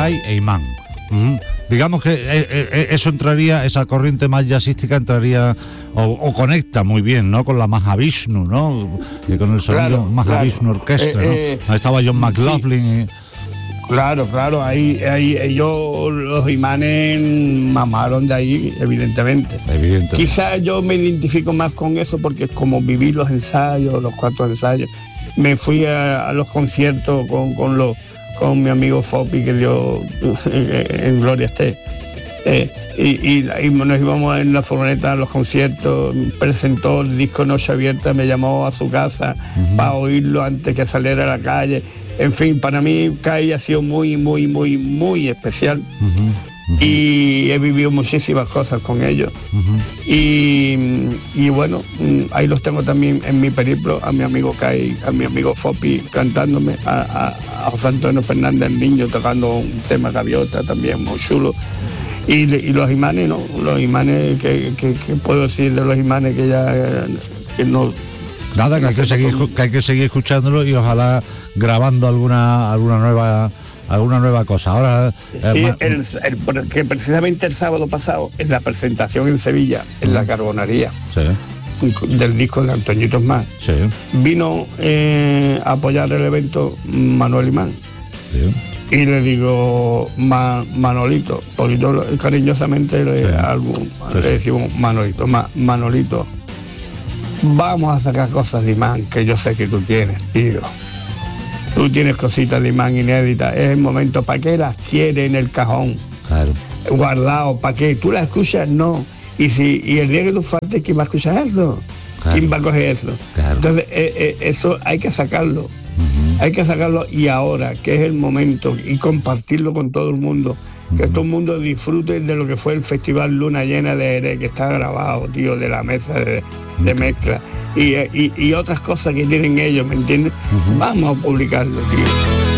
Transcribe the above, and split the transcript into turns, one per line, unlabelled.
Jai e Imán. Digamos que eso entraría, esa corriente más jazzística entraría o conecta muy bien, ¿no? Con la Mahavishnu, ¿no? Y con el sonido Mahavishnu Orquestra, ¿no? Ahí estaba John McLaughlin.
Sí. Claro, ahí ellos, los imanes, mamaron de ahí, evidentemente. Quizás yo me identifico más con eso porque como viví los ensayos, los 4 ensayos, me fui a los conciertos con mi amigo Fopi, que dio en Gloria esté. Y nos íbamos en la furgoneta a los conciertos, presentó el disco Noche Abierta, me llamó a su casa para oírlo antes que saliera a la calle. En fin, para mí CAI ha sido muy, muy, muy, muy especial. Y he vivido muchísimas cosas con ellos. Y bueno, ahí los tengo también en mi periplo, a mi amigo CAI, a mi amigo Fopi cantándome, a José Antonio Fernández, el niño, tocando un tema gaviota también muy chulo. Y los imanes, ¿no? Los imanes, que puedo decir de los imanes que no...
Nada, que hay que seguir escuchándolo y ojalá grabando alguna nueva cosa. Ahora
que precisamente el sábado pasado, en la presentación en Sevilla, en la Carbonería, del disco de Antoñito Esmar, vino a apoyar el evento Manuel Imán. Y le digo, Manolito, porque yo cariñosamente le decimos Manolito, Manolito, vamos a sacar cosas de Imán que yo sé que tú tienes, tío. Tú tienes cositas de Imán inéditas, es el momento. ¿Para qué las quieres en el cajón?
Claro.
Guardado, ¿para qué? ¿Tú las escuchas? No. Y el día que tú faltes, ¿quién va a escuchar eso? Claro. ¿Quién va a coger eso? Claro. Entonces, eso hay que sacarlo. Hay que sacarlo y ahora, que es el momento, y compartirlo con todo el mundo. Que todo el mundo disfrute de lo que fue el Festival Luna Llena de Jerez, que está grabado, tío, de la mesa de mezcla. Y otras cosas que tienen ellos, ¿me entiendes? Vamos a publicarlo, tío.